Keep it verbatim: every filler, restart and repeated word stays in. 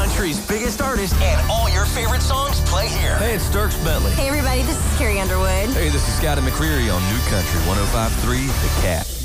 country's biggest artists and all your favorite songs play here. Hey, it's Dierks Bentley. Hey, everybody, this is Carrie Underwood. Hey, this is Scotty McCreery on New Country one oh five point three The Cat.